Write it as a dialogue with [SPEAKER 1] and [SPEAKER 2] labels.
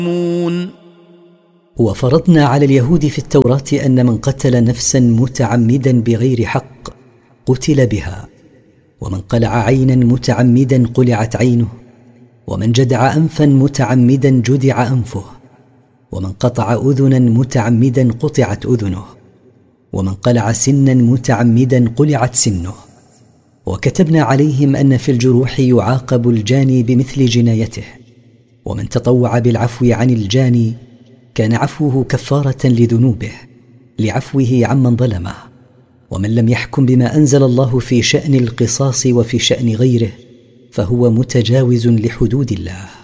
[SPEAKER 1] وفرضنا على اليهود في التوراة أن من قتل نفسا متعمدا بغير حق قتل بها، ومن قلع عينا متعمدا قلعت عينه، ومن جدع أنفا متعمدا جدع أنفه، ومن قطع أذنا متعمدا قطعت أذنه، ومن قلع سنا متعمدا قلعت سنه. وكتبنا عليهم أن في الجروح يعاقب الجاني بمثل جنايته، ومن تطوع بالعفو عن الجاني كان عفوه كفارة لذنوبه لعفوه عمن ظلمه. ومن لم يحكم بما أنزل الله في شأن القصاص وفي شأن غيره فهو متجاوز لحدود الله.